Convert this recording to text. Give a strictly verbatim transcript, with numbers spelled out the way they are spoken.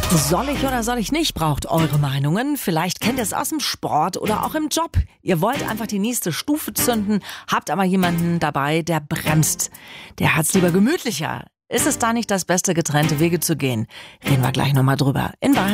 Soll ich oder soll ich nicht, braucht eure Meinungen. Vielleicht kennt ihr es aus dem Sport oder auch im Job. Ihr wollt einfach die nächste Stufe zünden, habt aber jemanden dabei, der bremst. Der hat's lieber gemütlicher. Ist es da nicht das Beste, getrennte Wege zu gehen? Reden wir gleich nochmal drüber. In Bayern.